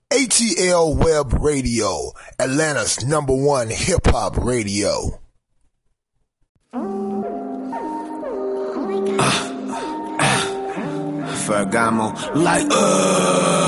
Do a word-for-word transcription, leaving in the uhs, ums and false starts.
A T L Web Radio, Atlanta's number one hip-hop radio. Fergamo, like, uh